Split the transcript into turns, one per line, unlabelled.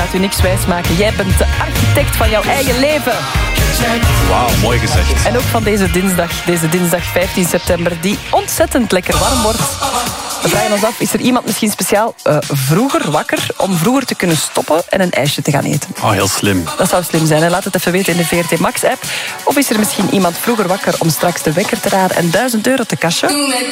laat u niks wijsmaken. Jij bent de architect van jouw eigen leven.
Wauw, mooi gezegd.
En ook van deze dinsdag 15 september, die ontzettend lekker warm wordt. We vragen ons af, is er iemand misschien speciaal vroeger wakker om vroeger te kunnen stoppen en een ijsje te gaan eten?
Oh, heel slim.
Dat zou slim zijn. Hè? Laat het even weten in de VRT Max-app. Of is er misschien iemand vroeger wakker om straks de wekker te raden en €1000 te cashen?